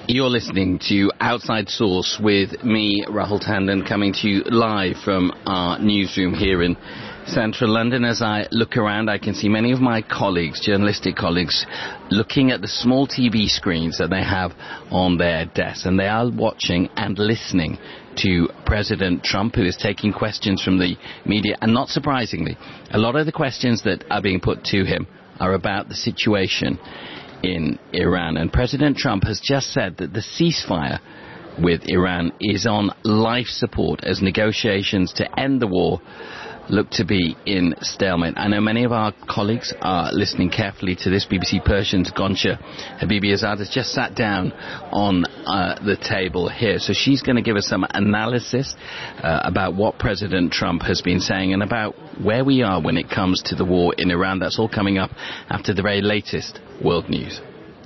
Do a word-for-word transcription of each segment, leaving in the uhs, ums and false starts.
You're listening to Outside Source with me, Rahul Tandon, coming to you live from our newsroom here in central London. As I look around, I can see many of my colleagues, journalistic colleagues, looking at the small T V screens that they have on their desks, and they are watching and listening to President Trump, who is taking questions from the media. And not surprisingly, a lot of the questions that are being put to him are about the situation in Iran. And President Trump has just said that the ceasefire with Iran is on life support as negotiations to end the war look to be in stalemate. I know many of our colleagues are listening carefully to this. B B C Persian's Goncha Habibi-Azad has just sat down on uh, the table here. So she's going to give us some analysis uh, about what President Trump has been saying and about where we are when it comes to the war in Iran. That's all coming up after the very latest world news.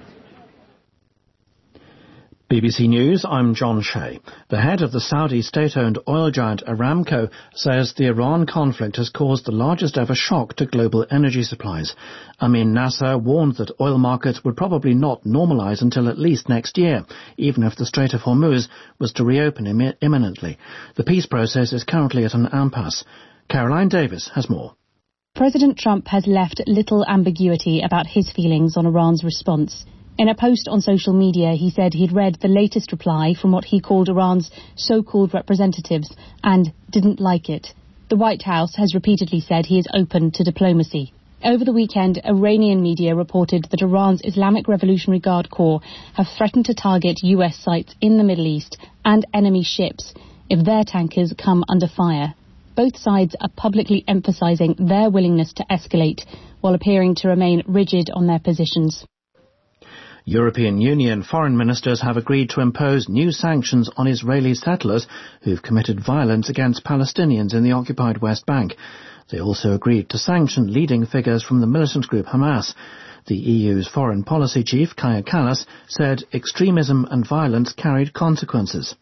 B B C News, I'm John Shea. The head of the Saudi state-owned oil giant Aramco says the Iran conflict has caused the largest ever shock to global energy supplies. Amin Nasser warned that oil markets would probably not normalise until at least next year, even if the Strait of Hormuz was to reopen Im- imminently. The peace process is currently at an impasse. Caroline Davis has more. President Trump has left little ambiguity about his feelings on Iran's response. In a post on social media, he said he'd read the latest reply from what he called Iran's so-called representatives and didn't like it. The White House has repeatedly said he is open to diplomacy. Over the weekend, Iranian media reported that Iran's Islamic Revolutionary Guard Corps have threatened to target U S sites in the Middle East and enemy ships if their tankers come under fire. Both sides are publicly emphasizing their willingness to escalate while appearing to remain rigid on their positions. European Union foreign ministers have agreed to impose new sanctions on Israeli settlers who've committed violence against Palestinians in the occupied West Bank. They also agreed to sanction leading figures from the militant group Hamas. The E U's foreign policy chief, Kaja Kallas, said extremism and violence carried consequences.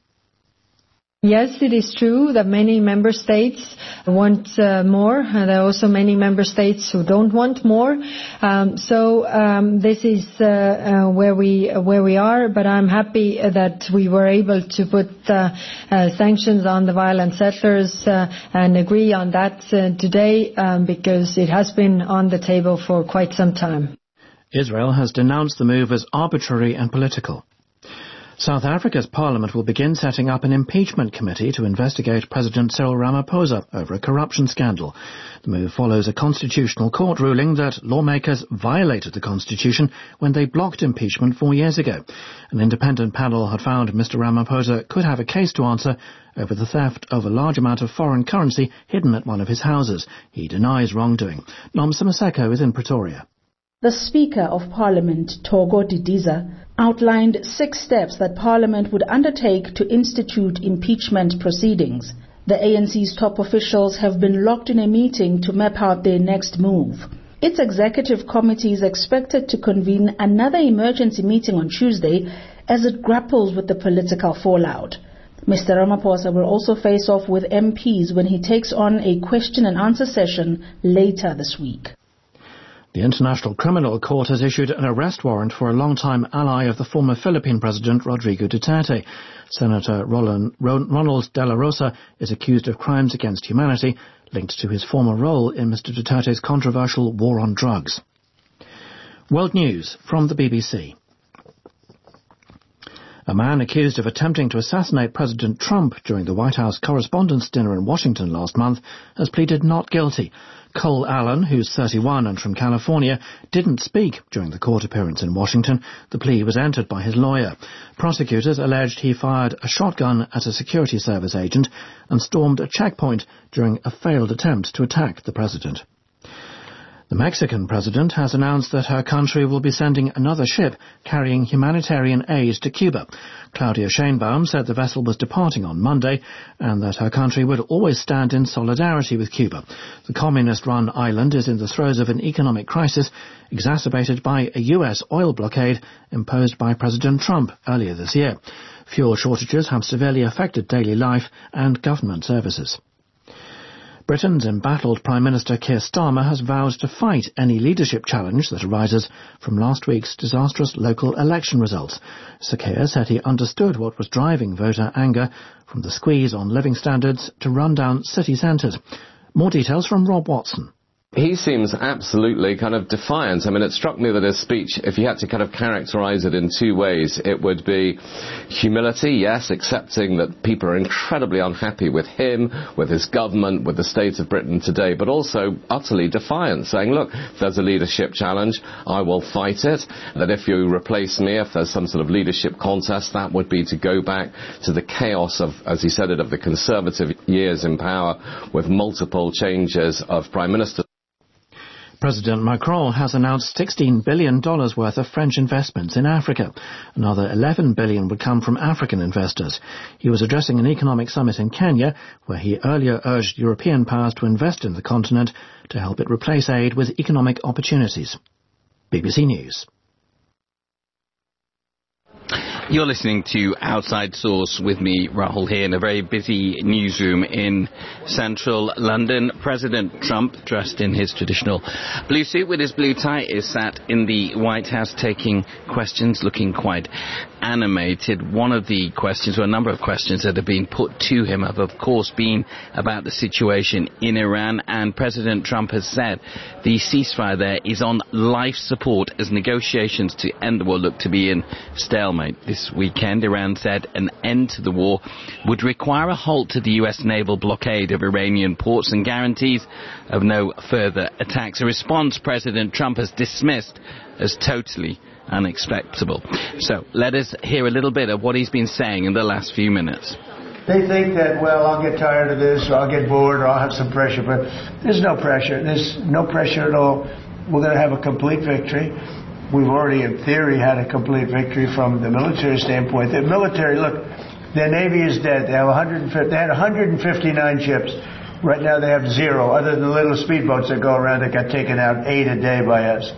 Yes, it is true that many member states want uh, more. Uh, there are also many member states who don't want more. Um, so um, this is uh, uh, where we uh, where we are. But I'm happy that we were able to put uh, uh, sanctions on the violent settlers uh, and agree on that uh, today, um, because it has been on the table for quite some time. Israel has denounced the move as arbitrary and political. South Africa's parliament will begin setting up an impeachment committee to investigate President Cyril Ramaphosa over a corruption scandal. The move follows a constitutional court ruling that lawmakers violated the constitution when they blocked impeachment four years ago. An independent panel had found Mister Ramaphosa could have a case to answer over the theft of a large amount of foreign currency hidden at one of his houses. He denies wrongdoing. Nomsa Maseko is in Pretoria. The Speaker of Parliament, Togo Didiza, outlined six steps that Parliament would undertake to institute impeachment proceedings. The A N C's top officials have been locked in a meeting to map out their next move. Its executive committee is expected to convene another emergency meeting on Tuesday as it grapples with the political fallout. Mister Ramaphosa will also face off with M Ps when he takes on a question and answer session later this week. The International Criminal Court has issued an arrest warrant for a longtime ally of the former Philippine President Rodrigo Duterte. Senator Roland, Ronald De La Rosa is accused of crimes against humanity linked to his former role in Mister Duterte's controversial war on drugs. World News from the B B C. A man accused of attempting to assassinate President Trump during the White House Correspondents' Dinner in Washington last month has pleaded not guilty. Cole Allen, who's thirty-one and from California, didn't speak during the court appearance in Washington. The plea was entered by his lawyer. Prosecutors alleged he fired a shotgun at a security service agent and stormed a checkpoint during a failed attempt to attack the president. The Mexican president has announced that her country will be sending another ship carrying humanitarian aid to Cuba. Claudia Sheinbaum said the vessel was departing on Monday and that her country would always stand in solidarity with Cuba. The communist-run island is in the throes of an economic crisis exacerbated by a U S oil blockade imposed by President Trump earlier this year. Fuel shortages have severely affected daily life and government services. Britain's embattled Prime Minister Keir Starmer has vowed to fight any leadership challenge that arises from last week's disastrous local election results. Sir Keir said he understood what was driving voter anger, from the squeeze on living standards to run-down city centres. More details from Rob Watson. He seems absolutely kind of defiant. I mean, it struck me that his speech, if you had to kind of characterise it in two ways, it would be humility, yes, accepting that people are incredibly unhappy with him, with his government, with the state of Britain today, but also utterly defiant, saying, look, if there's a leadership challenge, I will fight it. That if you replace me, if there's some sort of leadership contest, that would be to go back to the chaos of, as he said it, of the Conservative years in power with multiple changes of Prime Minister. President Macron has announced sixteen billion dollars worth of French investments in Africa. Another eleven billion dollars would come from African investors. He was addressing an economic summit in Kenya, where he earlier urged European powers to invest in the continent to help it replace aid with economic opportunities. B B C News. You're listening to Outside Source with me, Rahul, here in a very busy newsroom in central London. President Trump, dressed in his traditional blue suit with his blue tie, is sat in the White House taking questions, looking quite animated. One of the questions, or a number of questions that have been put to him, have of course been about the situation in Iran, and President Trump has said the ceasefire there is on life support as negotiations to end the war look to be in stalemate. This weekend, Iran said an end to the war would require a halt to the U S naval blockade of Iranian ports and guarantees of no further attacks. A response President Trump has dismissed as totally unacceptable. So let us hear a little bit of what he's been saying in the last few minutes. They think that, well, I'll get tired of this, or I'll get bored, or I'll have some pressure, but there's no pressure. There's no pressure at all. We're going to have a complete victory. We've already, in theory, had a complete victory from the military standpoint. The military, look, their Navy is dead. They have one hundred fifty, they had one hundred fifty-nine ships. Right now they have zero, other than the little speedboats that go around that got taken out eight a day by us.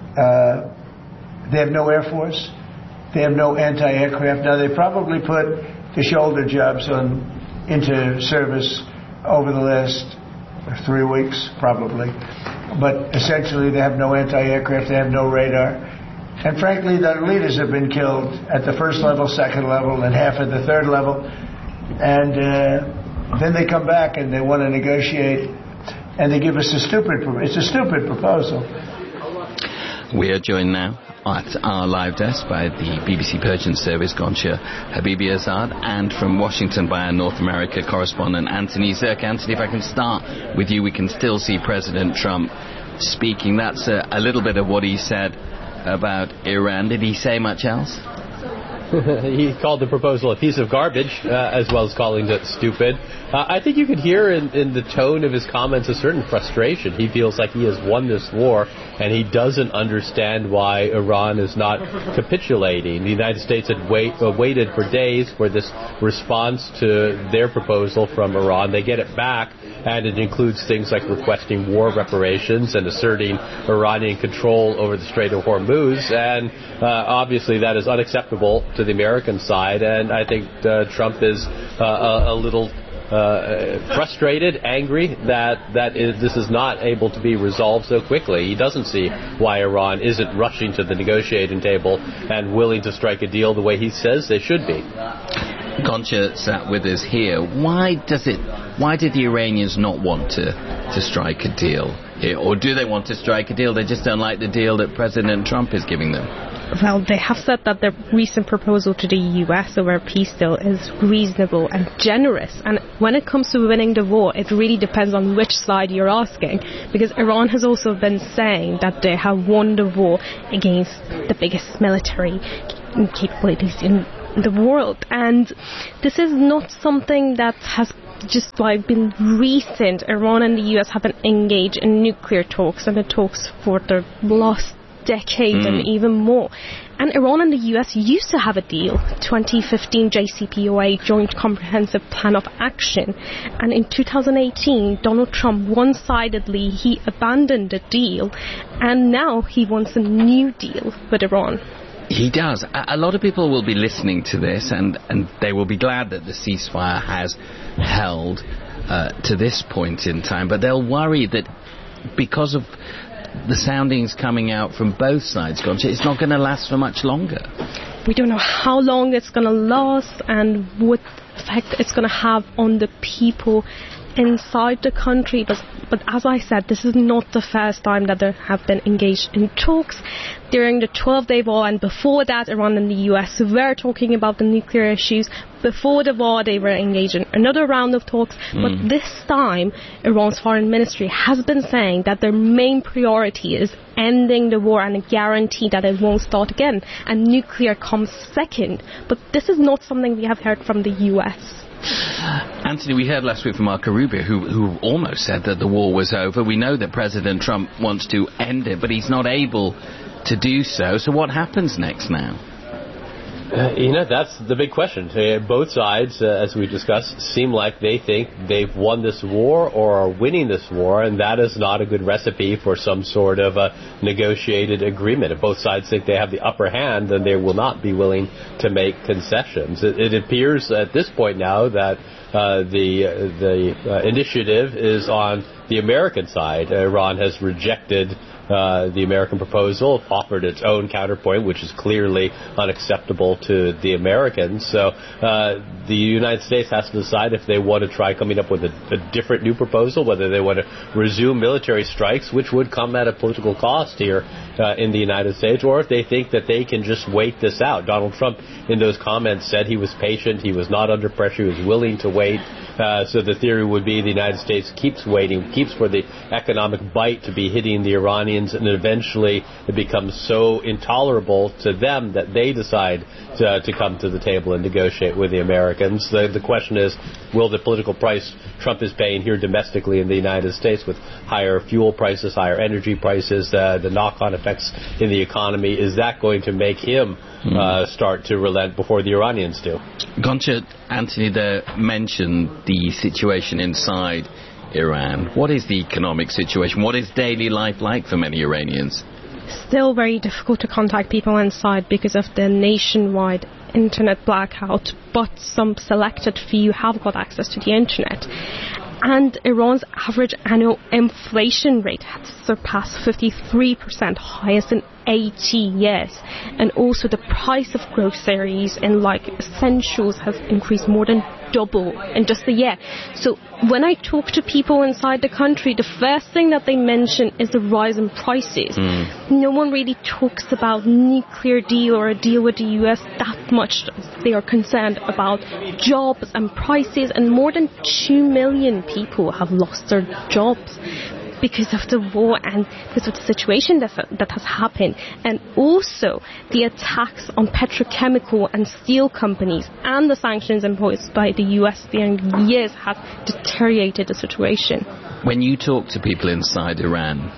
Uh, they have no Air Force. They have no anti-aircraft. Now, they probably put the shoulder jobs on into service over the last three weeks, probably. But essentially, they have no anti-aircraft, they have no radar. And frankly, their leaders have been killed at the first level, second level, and half at the third level. And uh, then they come back and they want to negotiate, and they give us a stupid, it's a stupid proposal. We are joined now at our live desk by the B B C Persian Service, Goncha Habibi-Azad, and from Washington by our North America correspondent, Anthony Zirk. Anthony, if I can start with you, we can still see President Trump speaking. That's a, a little bit of what he said about Iran. Did he say much else? He called the proposal a piece of garbage, uh, as well as calling it stupid. Uh, I think you could hear in, in the tone of his comments a certain frustration. He feels like he has won this war, and he doesn't understand why Iran is not capitulating. The United States had wait, uh, waited for days for this response to their proposal from Iran. They get it back, and it includes things like requesting war reparations and asserting Iranian control over the Strait of Hormuz, and uh, obviously that is unacceptable to the American side, and I think uh, Trump is uh, a, a little uh, frustrated, angry that that is, this is not able to be resolved so quickly. He doesn't see why Iran isn't rushing to the negotiating table and willing to strike a deal the way he says they should be. Goncha sat with us here. Why does it? Why did the Iranians not want to to strike a deal here, or do they want to strike a deal? They just don't like the deal that President Trump is giving them. Well, they have said that their recent proposal to the U S over a peace deal is reasonable and generous. And when it comes to winning the war, it really depends on which side you're asking. Because Iran has also been saying that they have won the war against the biggest military capabilities in the world. And this is not something that has just like been recent. Iran and the U S have been engaged in nuclear talks, and the talks for the last decade mm. and even more. And Iran and the U S used to have a deal, twenty fifteen J C P O A, Joint Comprehensive Plan of Action. And in two thousand eighteen, Donald Trump one-sidedly, he abandoned the deal, and now he wants a new deal with Iran. He does. A lot of people will be listening to this, and, and they will be glad that the ceasefire has held. uh, to this point in time, but they'll worry that because of the soundings coming out from both sides, Goncha, it's not going to last for much longer. We don't know how long it's going to last and what effect it's going to have on the people inside the country, but but as I said, this is not the first time that they have been engaged in talks. During the twelve-day war and before that, Iran and the U S were talking about the nuclear issues. Before the war, they were engaged in another round of talks, mm. but this time, Iran's foreign ministry has been saying that their main priority is ending the war and a guarantee that it won't start again, and nuclear comes second. But this is not something we have heard from the U S. Anthony, we heard last week from Marco Rubio, who, who almost said that the war was over. We know that President Trump wants to end it, but he's not able to do so. So what happens next now? Uh, you know, that's the big question. Uh, both sides, uh, as we discussed, seem like they think they've won this war or are winning this war, and that is not a good recipe for some sort of a negotiated agreement. If both sides think they have the upper hand, then they will not be willing to make concessions. It, it appears at this point now that uh, the uh, the uh, initiative is on the American side. Uh, Iran has rejected Uh, the American proposal, offered its own counterpoint, which is clearly unacceptable to the Americans. So uh, the United States has to decide if they want to try coming up with a, a different new proposal, whether they want to resume military strikes, which would come at a political cost here uh, in the United States, or if they think that they can just wait this out. Donald Trump, in those comments, said he was patient, he was not under pressure, he was willing to wait. Uh, so the theory would be the United States keeps waiting, keeps for the economic bite to be hitting the Iranians, and eventually it becomes so intolerable to them that they decide to, to come to the table and negotiate with the Americans. The, the question is, will the political price Trump is paying here domestically in the United States with higher fuel prices, higher energy prices, uh, the knock-on effects in the economy, is that going to make him uh, start to relent before the Iranians do? Goncha, Anthony there mentioned the situation inside Iran. What is the economic situation? What is daily life like for many Iranians? Still very difficult to contact people inside because of the nationwide internet blackout, but some selected few have got access to the internet. And Iran's average annual inflation rate has surpassed fifty-three percent, highest in eighty years. And also the price of groceries and like essentials has increased more than double in just a year. So when I talk to people inside the country, the first thing that they mention is the rise in prices. Mm. No one really talks about nuclear deal or a deal with the U S that much. They are concerned about jobs and prices, and more than two million people have lost their jobs because of the war and because of the situation that, that has happened. And also the attacks on petrochemical and steel companies and the sanctions imposed by the U S during years have deteriorated the situation. When you talk to people inside Iran,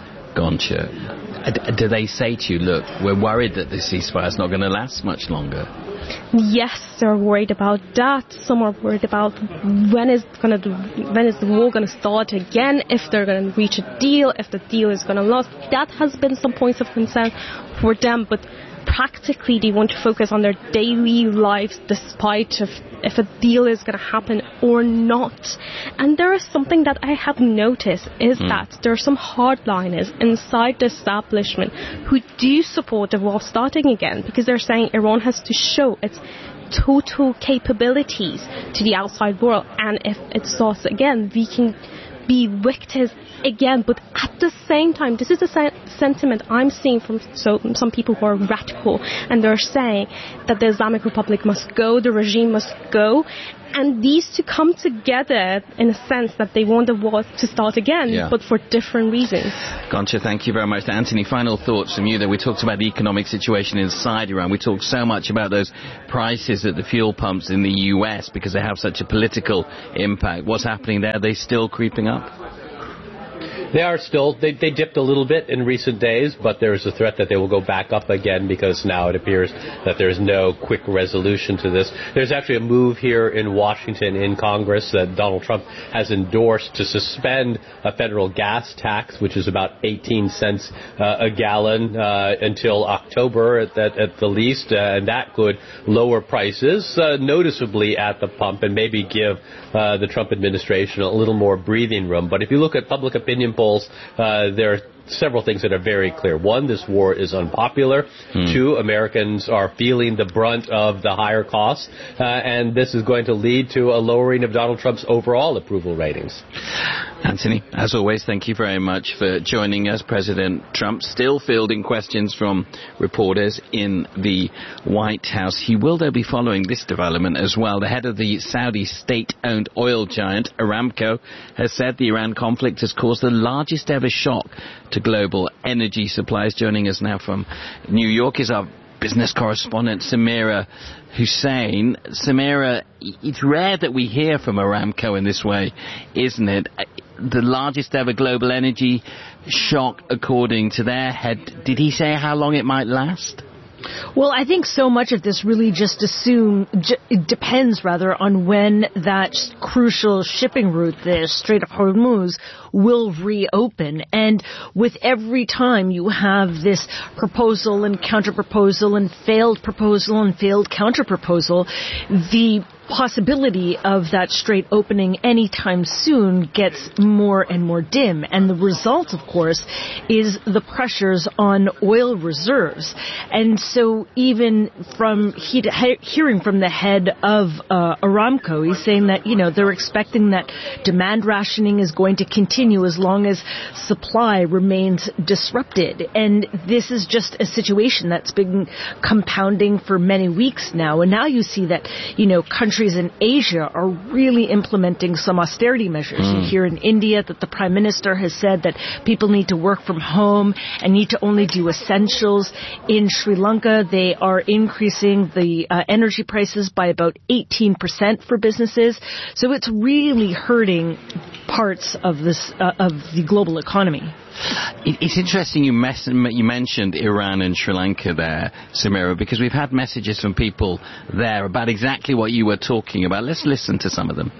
Goncha, do they say to you, look, we're worried that this ceasefire is not going to last much longer? Yes, they're worried about that. Some are worried about when is going to when is the war going to start again, if they're going to reach a deal, if the deal is going to last. That has been some points of concern for them, but practically they want to focus on their daily lives despite if, if a deal is going to happen or not. And there is something that I have noticed is mm. that there are some hardliners inside the establishment who do support the war starting again, because they're saying Iran has to show its total capabilities to the outside world, and if it starts again, we can be victors again. But at the same time, this is the se- sentiment I'm seeing from so, some people who are radical, and they're saying that the Islamic Republic must go, the regime must go, and these two come together in a sense that they want the war to start again, yeah. but for different reasons. Goncha, thank you very much. Anthony, final thoughts from you there. We talked about the economic situation inside Iran. We talked so much about those prices at the fuel pumps in the U S because they have such a political impact. What's happening there? Are they still creeping up? They are still, they, they dipped a little bit in recent days, but there's a threat that they will go back up again because now it appears that there's no quick resolution to this. There's actually a move here in Washington in Congress that Donald Trump has endorsed to suspend a federal gas tax, which is about eighteen cents uh, a gallon uh, until October at, at, at the least, uh, and that could lower prices uh, noticeably at the pump and maybe give uh, the Trump administration a little more breathing room. But if you look at public opinion polls, uh, there are several things that are very clear. One, this war is unpopular. Mm. Two, Americans are feeling the brunt of the higher costs, uh, and this is going to lead to a lowering of Donald Trump's overall approval ratings. Anthony, as always, thank you very much for joining us. President Trump still fielding questions from reporters in the White House. He will, though, be following this development as well. The head of the Saudi state-owned oil giant, Aramco, has said the Iran conflict has caused the largest ever shock to global energy supplies. Joining us now from New York is our business correspondent, Samira Hussein. Samira, it's rare that we hear from Aramco in this way, isn't it? The largest ever global energy shock, according to their head. Did he say how long it might last? Well, I think so much of this really just assume j- it depends rather on when that crucial shipping route, the Strait of Hormuz, will reopen. And with every time you have this proposal and counter-proposal and failed proposal and failed counter-proposal, the possibility of that strait opening anytime soon gets more and more dim. And the result, of course, is the pressures on oil reserves. And so even from he, hearing from the head of uh, Aramco, he's saying that, you know, they're expecting that demand rationing is going to continue as long as supply remains disrupted. And this is just a situation that's been compounding for many weeks now. And now you see that, you know, countries in Asia are really implementing some austerity measures. Mm. You hear in India that the Prime Minister has said that people need to work from home and need to only do essentials. In Sri Lanka, they are increasing the uh, energy prices by about eighteen percent for businesses. So it's really hurting parts of this uh, of the global economy. It's interesting you, mes- you mentioned Iran and Sri Lanka there, Samira, because we've had messages from people there about exactly what you were talking about. Let's listen to some of them.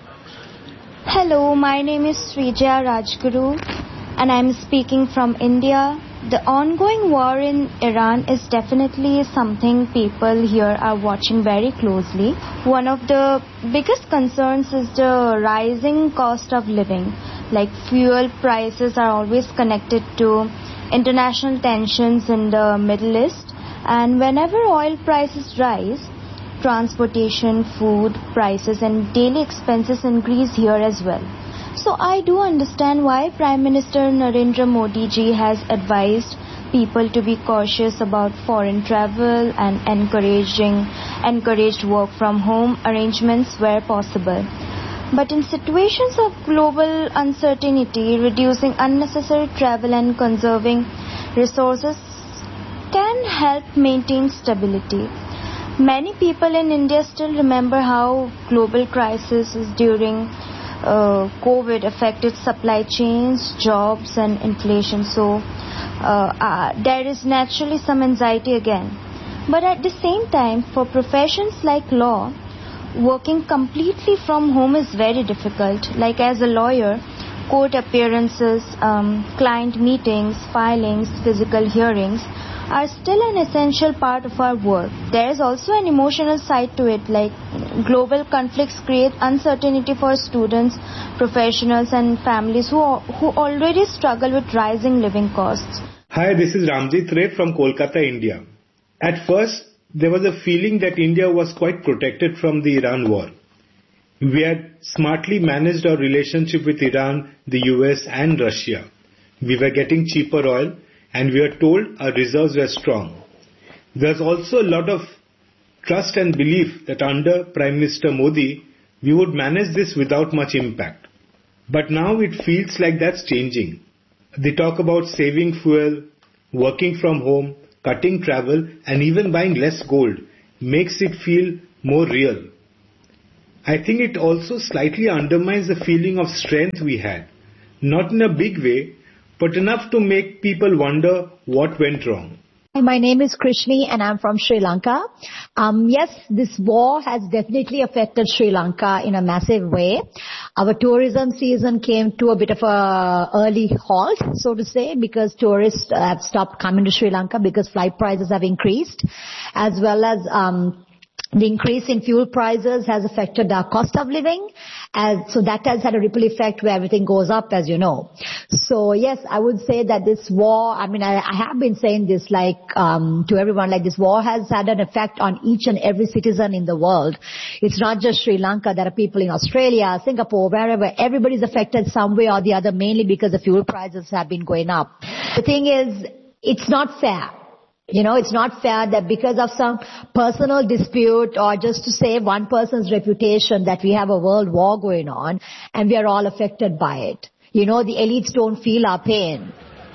Hello, my name is Srijaya Rajguru and I'm speaking from India. The ongoing war in Iran is definitely something people here are watching very closely. One of the biggest concerns is the rising cost of living. Like fuel prices are always connected to international tensions in the Middle East. And whenever oil prices rise, transportation, food prices and daily expenses increase here as well. So I do understand why Prime Minister Narendra Modi ji has advised people to be cautious about foreign travel and encouraging encouraged work from home arrangements where possible. But in situations of global uncertainty, reducing unnecessary travel and conserving resources can help maintain stability. Many people in India still remember how global crises during uh, COVID affected supply chains, jobs and inflation. So uh, uh, there is naturally some anxiety again. But at the same time, for professions like law, working completely from home is very difficult. Like as a lawyer, court appearances, um, client meetings, filings, physical hearings are still an essential part of our work. There is also an emotional side to it, like global conflicts create uncertainty for students, professionals and families who, who already struggle with rising living costs. Hi, this is Ramjit Ray from Kolkata, India. At first, there was a feeling that India was quite protected from the Iran war. We had smartly managed our relationship with Iran, the U S and Russia. We were getting cheaper oil and we were told our reserves were strong. There's also a lot of trust and belief that under Prime Minister Modi, we would manage this without much impact. But now it feels like that's changing. They talk about saving fuel, working from home, cutting travel and even buying less gold makes it feel more real. I think it also slightly undermines the feeling of strength we had. Not in a big way, but enough to make people wonder what went wrong. My name is Krishni and I'm from Sri Lanka. Um, yes, this war has definitely affected Sri Lanka in a massive way. Our tourism season came to a bit of a early halt, so to say, because tourists have stopped coming to Sri Lanka because flight prices have increased, as well as um, the increase in fuel prices has affected our cost of living. As, so that has had a ripple effect where everything goes up, as you know. So yes, I would say that this war, I mean, I, I have been saying this like, um, to everyone, like this war has had an effect on each and every citizen in the world. It's not just Sri Lanka. There are people in Australia, Singapore, wherever. Everybody's affected some way or the other, mainly because the fuel prices have been going up. The thing is, it's not fair. You know, it's not fair that because of some personal dispute or just to save one person's reputation that we have a world war going on and we are all affected by it. You know, the elites don't feel our pain.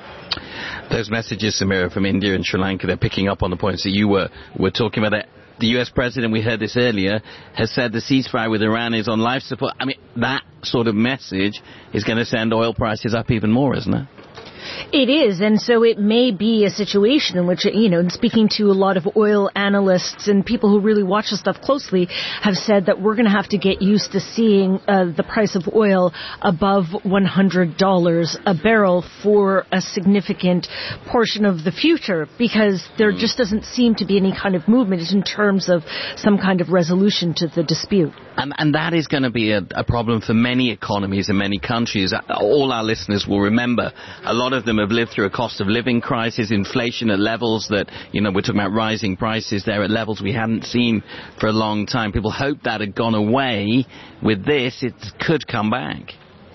Those messages, Samira, from India and Sri Lanka, they're picking up on the points that you were, were talking about. The U S president, we heard this earlier, has said the ceasefire with Iran is on life support. I mean, that sort of message is going to send oil prices up even more, isn't it? It is, and so it may be a situation in which, you know, speaking to a lot of oil analysts and people who really watch this stuff closely have said that we're going to have to get used to seeing uh, the price of oil above one hundred dollars a barrel for a significant portion of the future, because there just doesn't seem to be any kind of movement in terms of some kind of resolution to the dispute. And, and that is going to be a, a problem for many economies and many countries. All our listeners will remember a lot of them have lived through a cost of living crisis, inflation at levels that, you know, we're talking about rising prices there at levels we hadn't seen for a long time. People hoped that had gone away. With this, it could come back.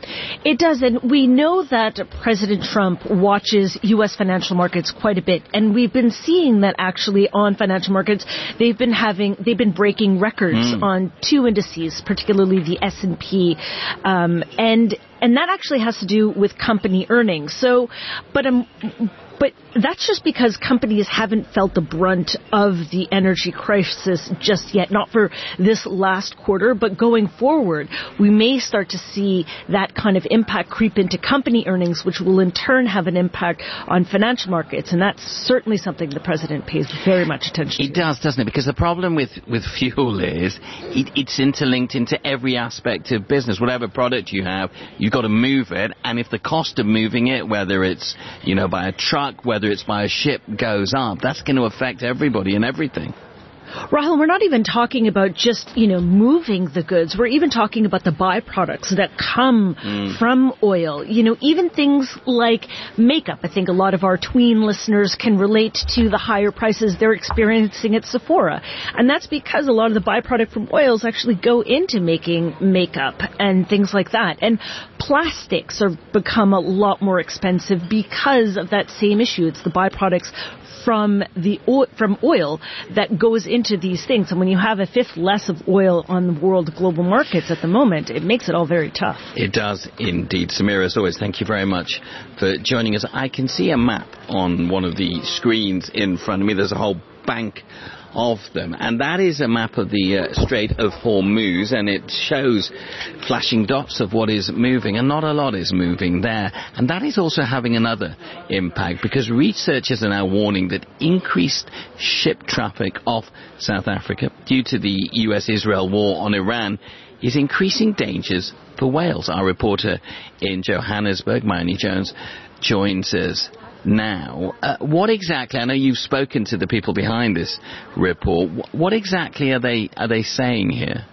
It does, and we know that President Trump watches U S financial markets quite a bit, and we've been seeing that actually on financial markets, they've been having, they've been breaking records mm. on two indices, particularly the S and P, um, and and that actually has to do with company earnings. So, but um, but that's just because companies haven't felt the brunt of the energy crisis just yet, not for this last quarter, but going forward, we may start to see that kind of impact creep into company earnings, which will in turn have an impact on financial markets. And that's certainly something the president pays very much attention to. It does, doesn't it? Because the problem with, with fuel is it, it's interlinked into every aspect of business. Whatever product you have, you've got to move it. And if the cost of moving it, whether it's, you know, by a truck, whether it's by a ship, goes up, that's going to affect everybody and everything. Rahul, we're not even talking about just, you know, moving the goods. We're even talking about the byproducts that come mm. from oil. You know, even things like makeup. I think a lot of our tween listeners can relate to the higher prices they're experiencing at Sephora. And that's because a lot of the byproduct from oils actually go into making makeup and things like that. And plastics have become a lot more expensive because of that same issue. It's the byproducts from the oil, from oil that goes into these things. And when you have a fifth less of oil on the world global markets at the moment, it makes it all very tough. It does indeed. Samira, as always, thank you very much for joining us. I can see a map on one of the screens in front of me. There's a whole bank of them, and that is a map of the uh, Strait of Hormuz, and it shows flashing dots of what is moving, and not a lot is moving there. And that is also having another impact, because researchers are now warning that increased ship traffic off South Africa due to the U S Israel war on Iran is increasing dangers for whales. Our reporter in Johannesburg, Mayoni Jones, joins us now. Uh, what exactly, I know you've spoken to the people behind this report, what exactly are they are they saying here?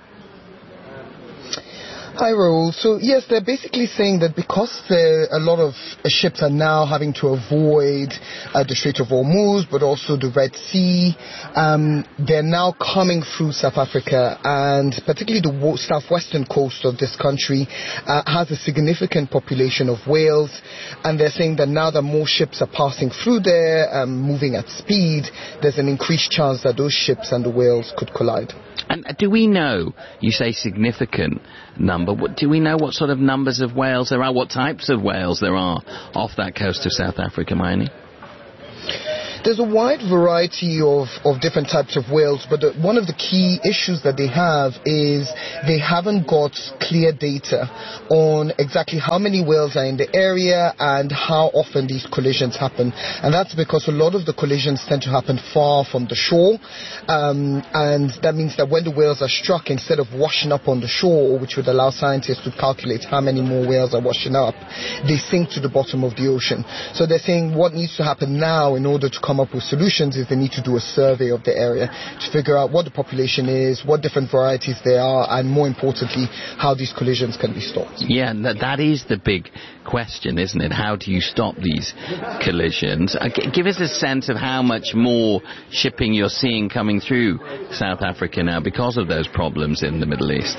Hi, Rahul. So, yes, they're basically saying that because there, a lot of ships are now having to avoid uh, the Strait of Hormuz, but also the Red Sea, um, they're now coming through South Africa, and particularly the southwestern coast of this country uh, has a significant population of whales, and they're saying that now that more ships are passing through there, um, moving at speed, there's an increased chance that those ships and the whales could collide. And do we know, you say significant number, what, do we know what sort of numbers of whales there are, what types of whales there are off that coast of South Africa, Mayoni? There's a wide variety of, of different types of whales, but the, one of the key issues that they have is they haven't got clear data on exactly how many whales are in the area and how often these collisions happen. And that's because a lot of the collisions tend to happen far from the shore, um, and that means that when the whales are struck, instead of washing up on the shore, which would allow scientists to calculate how many more whales are washing up, they sink to the bottom of the ocean. So they're saying what needs to happen now in order to come up with solutions is they need to do a survey of the area to figure out what the population is, what different varieties there are, and more importantly, how these collisions can be stopped. Yeah, that, that is the big question, isn't it? How do you stop these collisions? Uh, g- give us a sense of how much more shipping you're seeing coming through South Africa now because of those problems in the Middle East.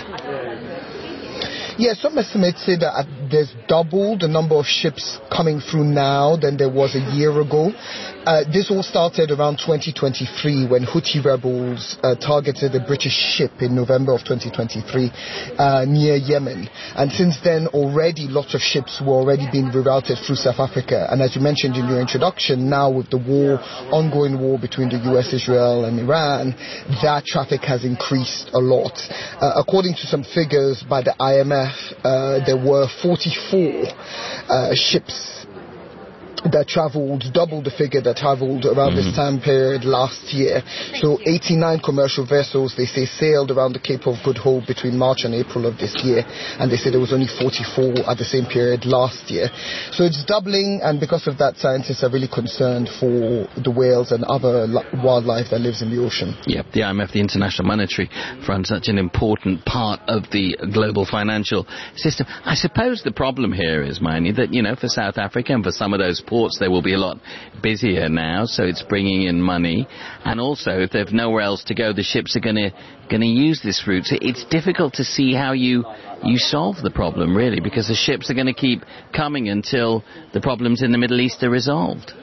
Yeah, some estimates say that there's double the number of ships coming through now than there was a year ago. Uh, this all started around twenty twenty-three when Houthi rebels uh, targeted a British ship in November of twenty twenty-three uh, near Yemen. And since then, already lots of ships were already being rerouted through South Africa. And as you mentioned in your introduction, now with the war, ongoing war between the U S, Israel and Iran, that traffic has increased a lot. Uh, according to some figures by the I M F, uh, there were forty-four uh, ships that travelled, double the figure that travelled around mm-hmm. this time period last year. So eighty-nine commercial vessels, they say, sailed around the Cape of Good Hope between March and April of this year. And they say there was only forty-four at the same period last year. So it's doubling, and because of that, scientists are really concerned for the whales and other wildlife that lives in the ocean. Yep, the I M F, the International Monetary Fund, such an important part of the global financial system. I suppose the problem here is, Maini, that, you know, for South Africa and for some of those ports, they will be a lot busier now, so it's bringing in money. And also, if they've nowhere else to go, the ships are going to going to use this route. So it's difficult to see how you you solve the problem, really, because the ships are going to keep coming until the problems in the Middle East are resolved.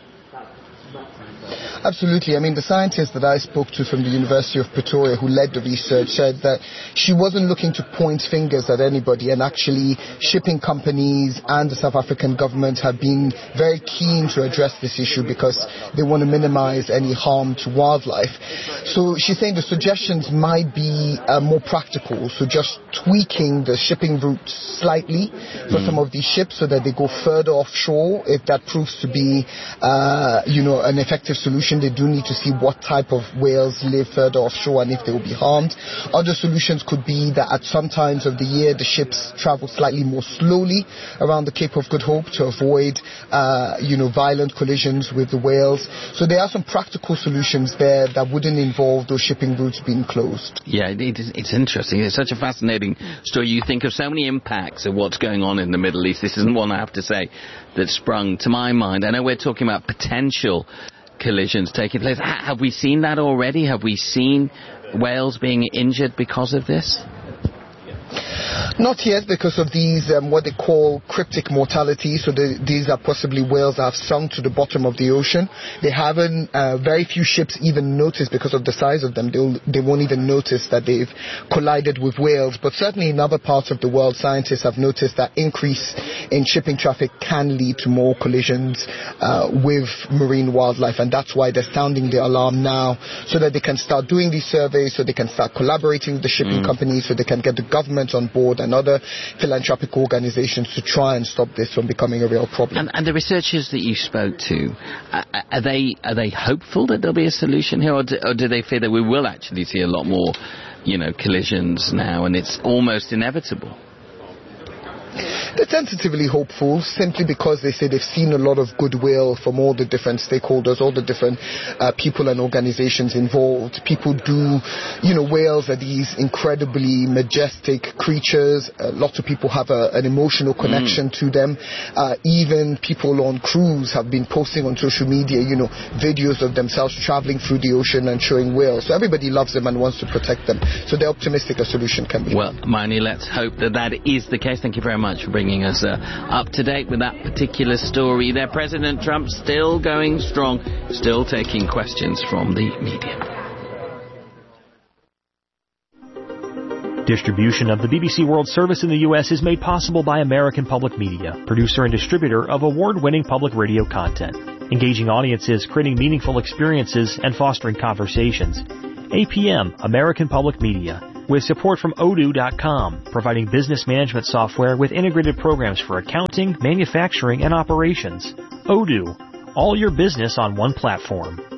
Absolutely. I mean, the scientist that I spoke to from the University of Pretoria who led the research said that she wasn't looking to point fingers at anybody, and actually shipping companies and the South African government have been very keen to address this issue because they want to minimize any harm to wildlife. So she's saying the suggestions might be uh, more practical, so just tweaking the shipping routes slightly for mm. some of these ships so that they go further offshore. If that proves to be, uh, you know, an effective solution, they do need to see what type of whales live further offshore and if they will be harmed. Other solutions could be that at some times of the year the ships travel slightly more slowly around the Cape of Good Hope to avoid uh, you know, violent collisions with the whales. So there are some practical solutions there that wouldn't involve those shipping routes being closed. Yeah, it is, it's interesting. It's such a fascinating story. You think of so many impacts of what's going on in the Middle East. This isn't one, I have to say, that sprung to my mind. I know we're talking about potential collisions taking place. Have we seen that already? Have we seen whales being injured because of this? Not yet, because of these, um, what they call cryptic mortality. So the, these are possibly whales that have sunk to the bottom of the ocean. They haven't, uh, very few ships even notice, because of the size of them, they'll, they won't even notice that they've collided with whales. But certainly in other parts of the world, scientists have noticed that increase in shipping traffic can lead to more collisions uh, with marine wildlife. And that's why they're sounding the alarm now, so that they can start doing these surveys, so they can start collaborating with the shipping mm. companies, so they can get the government on board and other philanthropic organizations to try and stop this from becoming a real problem. And, and the researchers that you spoke to, uh, are they are they hopeful that there'll be a solution here, or do, or do they fear that we will actually see a lot more, you know, collisions now, and it's almost inevitable? They're tentatively hopeful, simply because they say they've seen a lot of goodwill from all the different stakeholders, all the different uh, people and organizations involved. People do, you know, whales are these incredibly majestic creatures. Uh, lots of people have a, an emotional connection mm. to them. Uh, even people on cruise have been posting on social media, you know, videos of themselves traveling through the ocean and showing whales. So everybody loves them and wants to protect them. So they're optimistic a solution can be. Well, Maini, let's hope that that is the case. Thank you very much for bringing us uh, up to date with that particular story there. President Trump still going strong, still taking questions from the media. Distribution of the B B C World Service in the U S is made possible by American Public Media, producer and distributor of award-winning public radio content. engaging audiences, creating meaningful experiences, and fostering conversations. A P M, American Public Media, with support from Odoo dot com, providing business management software with integrated programs for accounting, manufacturing, and operations. Odoo, all your business on one platform.